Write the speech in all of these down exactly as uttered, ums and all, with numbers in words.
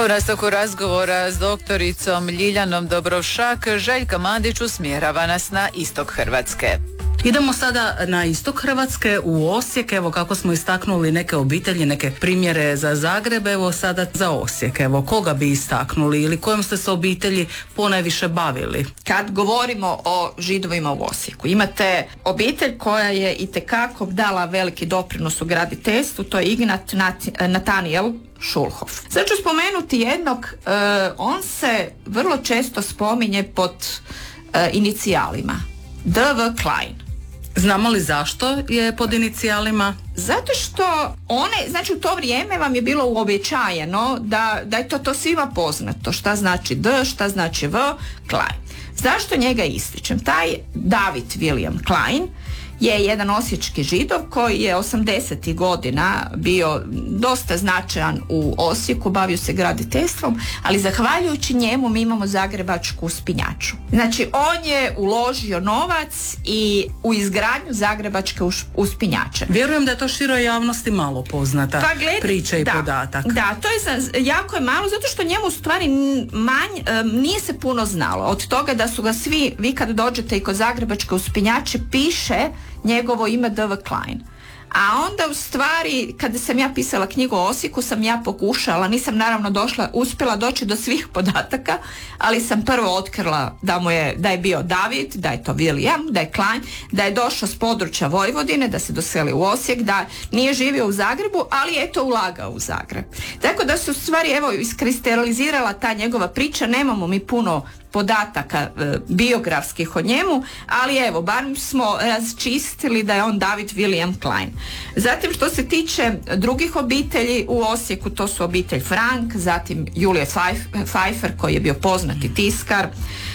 U nastavku razgovora s doktoricom Ljiljanom Dobrovšak, Željka Mandić usmjerava nas na istok Hrvatske. Idemo sada na istok Hrvatske, u Osijek. Evo, kako smo istaknuli neke obitelji, neke primjere za Zagreb, evo sada za Osijek. Evo, koga bi istaknuli ili kojom ste se obitelji ponajviše bavili? Kad govorimo o Židovima u Osijeku, imate obitelj koja je itekako dala veliki doprinos u graditeljstvu, to je Ignat Nat- Natanijel Šulhof. Sad ću spomenuti jednog, uh, on se vrlo često spominje pod uh, inicijalima D V Klein. Znamo li zašto je pod inicijalima? Zato što one, znači u to vrijeme vam je bilo uobičajeno da, da je to, to svima poznato. Šta znači D, šta znači V, Klein. Zašto njega ističem? Taj David William Klein je jedan osječki Židov koji je osamdesetih godina bio dosta značajan u Osijeku, bavio se graditeljstvom, ali zahvaljujući njemu mi imamo zagrebačku uspinjaču. Znači on je uložio novac i u izgradnju zagrebačke uspinjače. Vjerujem da je to široj javnosti malo poznata pa gled, priča i da, podatak. Da, to je za, jako je malo zato što njemu u stvari manj, nije se puno znalo. Od toga da su ga svi, vi kad dođete i kod zagrebačke uspinjače piše njegovo ime D V Klein. A onda u stvari, kada sam ja pisala knjigu o Osijeku, sam ja pokušala, nisam naravno došla, uspjela doći do svih podataka, ali sam prvo otkrila da mu je, da je bio David, da je to William, da je Klein, da je došao s područja Vojvodine, da se doselio u Osijek, da nije živio u Zagrebu, ali eto ulagao u Zagreb. Tako da se u stvari evo iskristalizirala ta njegova priča, nemamo mi puno podataka e, biografskih o njemu, ali evo, bar smo razčistili da je on David William Klein. Zatim što se tiče drugih obitelji u Osijeku, to su obitelj Frank, zatim Julije Pfeiffer koji je bio poznati tiskar,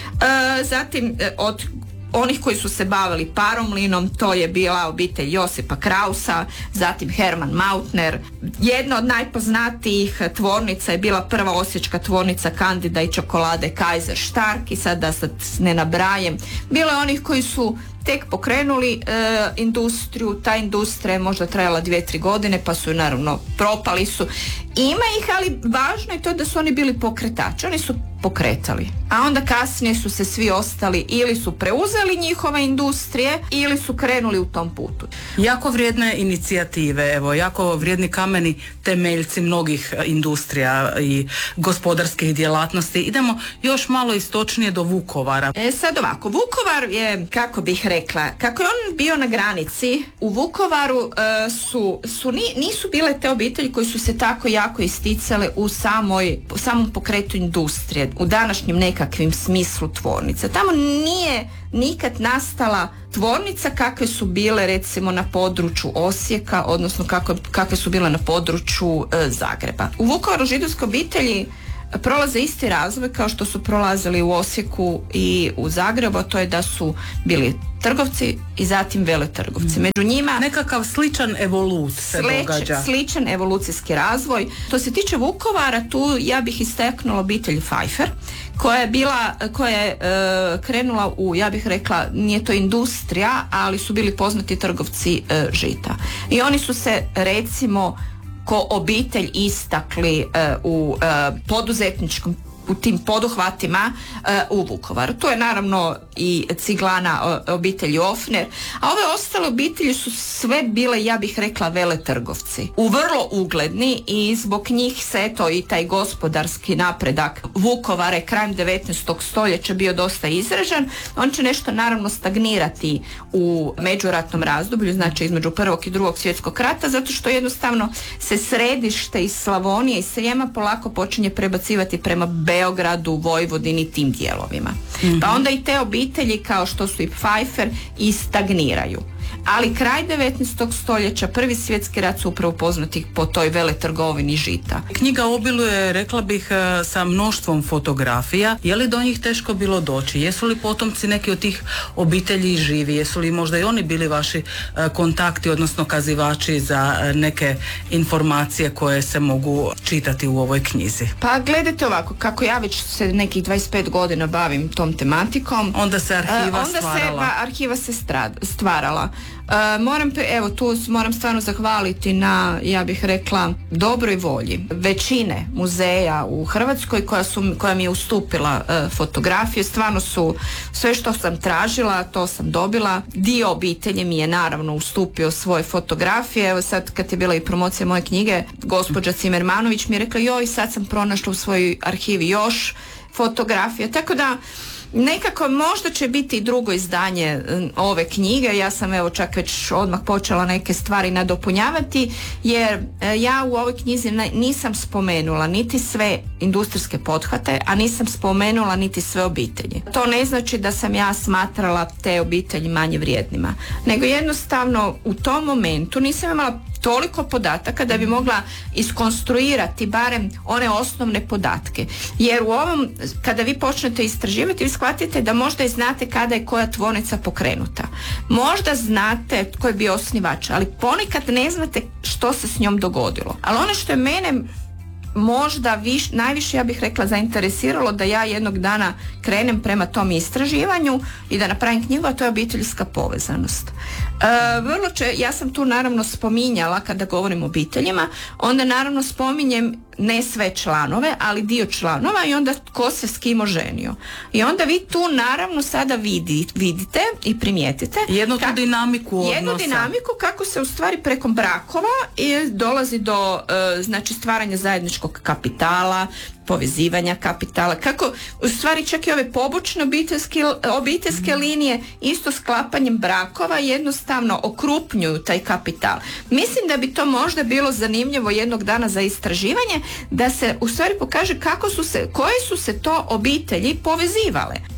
e, zatim e, od onih koji su se bavili paromlinom, to je bila obitelj Josipa Krausa, zatim Herman Mautner. Jedna od najpoznatijih tvornica je bila prva osječka tvornica Kandida i čokolade Kaiser Stark, i sad da sad ne nabrajem. Bilo je onih koji su tek pokrenuli e, industriju, ta industrija je možda trajala dvije, tri godine, pa su naravno propali su. Ima ih, ali važno je to da su oni bili pokretači, oni su pokretali. A onda kasnije su se svi ostali, ili su preuzeli njihove industrije, ili su krenuli u tom putu. Jako vrijedne inicijative, evo, jako vrijedni kameni temeljci mnogih industrija i gospodarskih djelatnosti. Idemo još malo istočnije do Vukovara. E sad ovako, Vukovar je, kako bih rekla, kako je on bio na granici, u Vukovaru e, su, su ni, nisu bile te obitelji koji su se tako jako isticale u samoj, u samom pokretu industrije, u današnjem nekakvim smislu tvornice. Tamo nije nikad nastala tvornica kakve su bile recimo na području Osijeka, odnosno kako, kakve su bile na području e, Zagreba. U Vukovaru židovske obitelji prolaze isti razvoj kao što su prolazili u Osijeku i u Zagrebu, a to je da su bili trgovci i zatim veletrgovci. Među njima nekakav sličan evolut se slič, događa. Sličan evolucijski razvoj. Što se tiče Vukovara, tu ja bih istaknula obitelj Pfeiffer, koja je bila, koja je e, krenula u, ja bih rekla, nije to industrija, ali su bili poznati trgovci e, žita. I oni su se recimo ko obitelj istakli uh, u uh, poduzetničkom, u tim poduhvatima uh, u Vukovaru. To je naravno i ciglana uh, obitelji Ofner, a ove ostale obitelji su sve bile, ja bih rekla, veletrgovci. U vrlo ugledni, i zbog njih se eto i taj gospodarski napredak Vukovara je krajem devetnaestog stoljeća bio dosta izražen. On će nešto naravno stagnirati u međuratnom razdoblju, znači između prvog i drugog svjetskog rata, zato što jednostavno se središte iz Slavonije i Srijema polako počinje prebacivati prema Beogradu, Vojvodini, tim dijelovima. Mm-hmm. Pa onda i te obitelji kao što su i Pfeiffer i stagniraju. Ali kraj devetnaestog stoljeća, prvi svjetski rat su upravo poznati po toj veletrgovini žita. Knjiga obiluje, rekla bih, sa mnoštvom fotografija. Je li do njih teško bilo doći? Jesu li potomci neki od tih obitelji živi? Jesu li možda i oni bili vaši kontakti, odnosno kazivači za neke informacije koje se mogu čitati u ovoj knjizi? Pa gledajte ovako, kako ja već se nekih dvadeset pet godina bavim tom tematikom, onda se arhiva onda stvarala. Onda se arhiva se stvarala. E, moram, evo tu moram stvarno zahvaliti na, ja bih rekla, dobroj volji većine muzeja u Hrvatskoj koja, su, koja mi je ustupila e, fotografije. Stvarno su sve što sam tražila, to sam dobila. Dio obitelji mi je naravno ustupio svoje fotografije. Evo sad kad je bila i promocija moje knjige, gospođa Cimermanović mi je rekla joj, sad sam pronašla u svojoj arhivi još fotografije. Tako da nekako možda će biti i drugo izdanje ove knjige. Ja sam evo čak već odmah počela neke stvari nadopunjavati, jer ja u ovoj knjizi nisam spomenula niti sve industrijske pothvate, a nisam spomenula niti sve obitelji. To ne znači da sam ja smatrala te obitelji manje vrijednima, nego jednostavno u tom momentu nisam imala toliko podataka da bi mogla iskonstruirati barem one osnovne podatke. Jer u ovom, kada vi počnete istraživati, vi shvatite da možda i znate kada je koja tvornica pokrenuta. Možda znate tko je bio osnivač, ali ponekad ne znate što se s njom dogodilo. Ali ono što je mene možda viš, najviše, ja bih rekla, zainteresiralo da ja jednog dana krenem prema tom istraživanju i da napravim knjigu, a to je obiteljska povezanost. E, vrlo če, ja sam tu naravno spominjala, kada govorim o obiteljima, onda naravno spominjem ne sve članove, ali dio članova i onda ko se s kim oženio. I onda vi tu naravno sada vidi, vidite i primijetite jednu kak, tu dinamiku odnosa. Jednu dinamiku kako se u stvari preko brakova i dolazi do e, znači stvaranja zajedničkog kapitala, povezivanja kapitala, kako u stvari čak i ove pobočne obiteljske, obiteljske mm. linije isto sklapanjem brakova jednostavno okrupnjuju taj kapital. Mislim da bi to možda bilo zanimljivo jednog dana za istraživanje, da se u stvari pokaže kako su se, koje su se to obitelji povezivale.